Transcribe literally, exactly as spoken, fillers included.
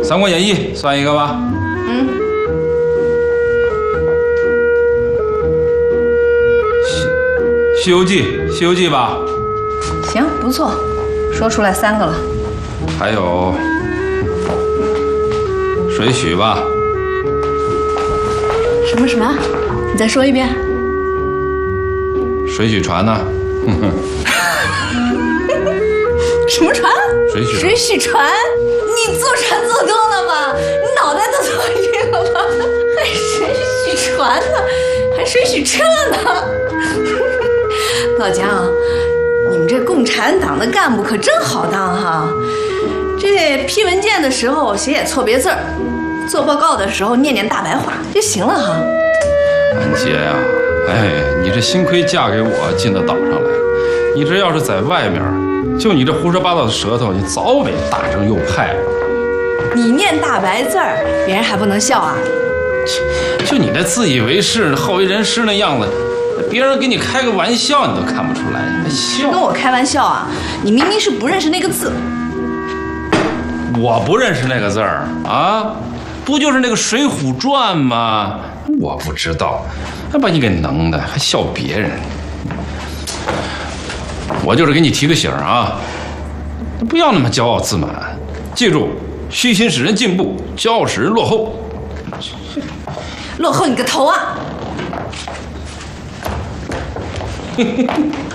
三国演义》算一个吧。 嗯。 西西游记，西游记吧。 行，不错，说出来三个了。 还有水浒吧。 什么什么？你再说一遍。 水浒传呢？哼哼。 什么船？ 水浒。 水浒船？你坐船坐多了吧？你脑袋都坐晕了吧？还水浒船呢？还水浒车呢？老姜，你们这共产党的干部可真好当哈！这批文件的时候写写错别字儿，做报告的时候念念大白话就行了哈。 安杰呀，哎，你这幸亏嫁给我进到岛上来，你这要是在外面，就你这胡说八道的舌头，你早被大政右派了。 你念大白字儿，别人还不能笑啊？ 就你这自以为是、好为人师那样子，别人给你开个玩笑你都看不出来，你还笑？ 跟我开玩笑啊？你明明是不认识那个字。 我不认识那个字儿啊，不就是那个《水浒传》吗？我不知道，还把你给能的，还笑别人。我就是给你提个醒啊，不要那么骄傲自满，记住，虚心使人进步，骄傲使人落后。 落后你个头啊！